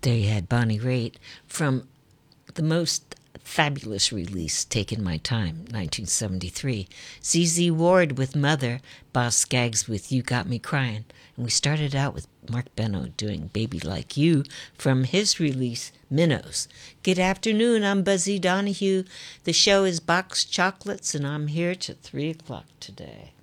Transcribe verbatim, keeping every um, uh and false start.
There you had Bonnie Raitt from the most fabulous release, Taking My Time, nineteen seventy-three. Z Z Ward with Mother, Boz Scaggs with You Got Me Crying. And we started out with Mark Benno doing Baby Like You from his release, Minnows. Good afternoon, I'm Buzzy Donahue. The show is Box Chocolates, and I'm here till three o'clock today.